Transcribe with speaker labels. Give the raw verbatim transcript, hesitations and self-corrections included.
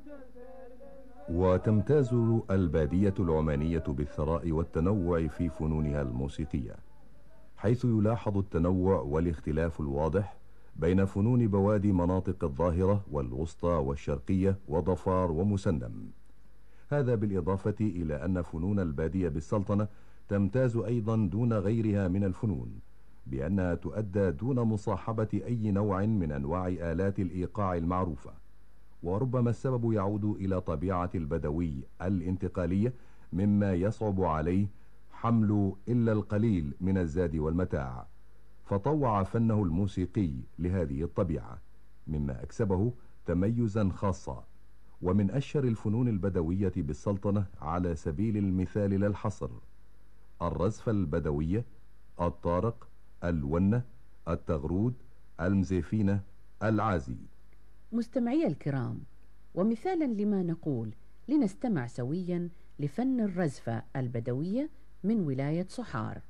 Speaker 1: وتمتاز البادية العمانية بالثراء والتنوع في فنونها الموسيقية، حيث يلاحظ التنوع والاختلاف الواضح بين فنون بوادي مناطق الظاهرة والوسطى والشرقية وضفار ومسندم. هذا بالإضافة إلى أن فنون البادية بالسلطنة تمتاز أيضا دون غيرها من الفنون بأنها تؤدى دون مصاحبة أي نوع من أنواع آلات الإيقاع المعروفة، وربما السبب يعود إلى طبيعة البدوي الانتقالية مما يصعب عليه حمل إلا القليل من الزاد والمتاع، فطوع فنه الموسيقي لهذه الطبيعة، مما أكسبه تميزا خاصا. ومن أشهر الفنون البدوية بالسلطنة على سبيل المثال لا الحصر الرزفة البدوية، الطارق، الونة، التغرود، المزيفينة، العازي.
Speaker 2: مستمعي الكرام، ومثالا لما نقول لنستمع سويا لفن الرزفة البدوية من ولاية صحار.